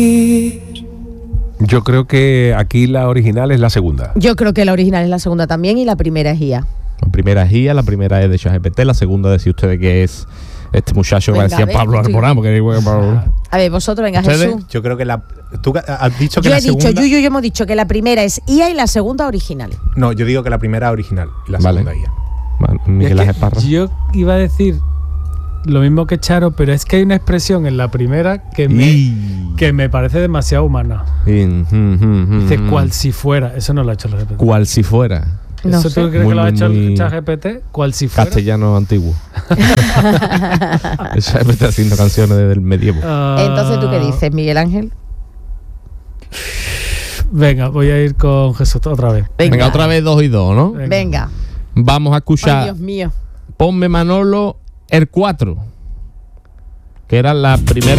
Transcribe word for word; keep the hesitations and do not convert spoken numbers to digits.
Yo creo que aquí la original es la segunda. Yo creo que la original es la segunda también y la primera es I A. La primera es I A, la primera es de ChatGPT, la segunda decía ustedes que es este muchacho que Venga, decía a ver, Pablo estoy- Alborán, porque digo que Pablo. A ver, vosotros, venga, ¿Ustedes? Jesús. Yo creo que la. Tú has dicho que Yo la he dicho, segunda. Yuyu y yo hemos dicho que la primera es I A y la segunda original. No, yo digo que la primera es original y la Vale. segunda I A. Bueno, Miguel Es que Ángel Parra. yo iba a decir lo mismo que Charo, pero es que hay una expresión en la primera que me, Y- que me parece demasiado humana. y- mm, mm, mm, Dice mm. cual si fuera. Eso no lo ha hecho el G P T. Cual si fuera. No ¿Eso sé. tú crees Muy, que lo ha muy, hecho muy el ChatGPT? Cual si fuera. Castellano antiguo. El ChatGPT haciendo canciones desde el medievo. Ah, Entonces, ¿tú qué dices, Miguel Ángel? Venga, voy a ir con Jesús otra vez. Venga, otra vez dos y dos, ¿no? Venga. Venga. Vamos a Ay, escuchar Dios mío. Ponme Manolo el cuatro, que era la primera